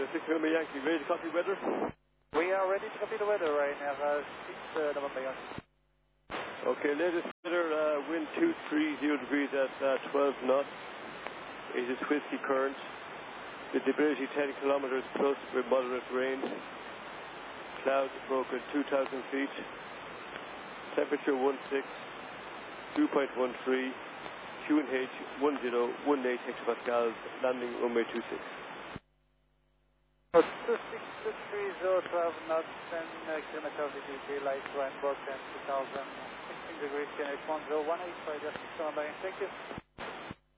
6 November Yankee, ready to copy weather? We are ready to copy the weather right now, 6 November Yankee. Okay, latest weather, wind 230 degrees at 12 knots. It is twisty current. Visibility 10 kilometers plus with moderate rain. Clouds broken 2,000 feet. Temperature 16, 2.13. QNH 1018 hectopascals. Landing runway 26. 2630, 12 knots, 10 kilometers VDG, light wind broken 2,016 degrees, QNH 1018, just November. Thank you.